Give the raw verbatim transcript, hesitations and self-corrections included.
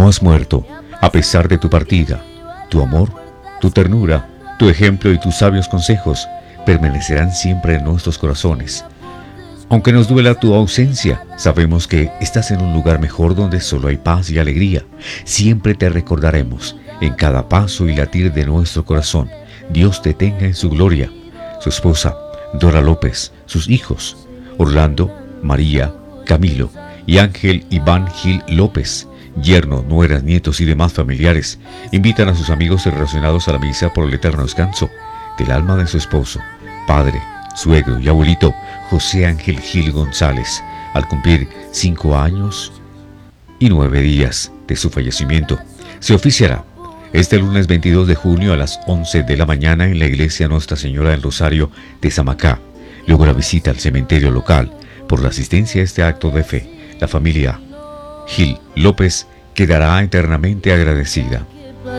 no has muerto, a pesar de tu partida. Tu amor, tu ternura, tu ejemplo y tus sabios consejos permanecerán siempre en nuestros corazones. Aunque nos duela tu ausencia, sabemos que estás en un lugar mejor donde solo hay paz y alegría. Siempre te recordaremos en cada paso y latir de nuestro corazón. Dios te tenga en su gloria. Su esposa, Dora López, sus hijos, Orlando, María, Camilo y Ángel Iván Gil López, yerno, nueras, nietos y demás familiares, invitan a sus amigos relacionados a la misa por el eterno descanso del alma de su esposo, padre, suegro y abuelito José Ángel Gil González, al cumplir cinco años y nueve días de su fallecimiento. Se oficiará este lunes veintidós de junio a las once de la mañana en la iglesia Nuestra Señora del Rosario de Zamacá. Luego la visita al cementerio local. Por la asistencia a este acto de fe, la familia Gil López quedará eternamente agradecida.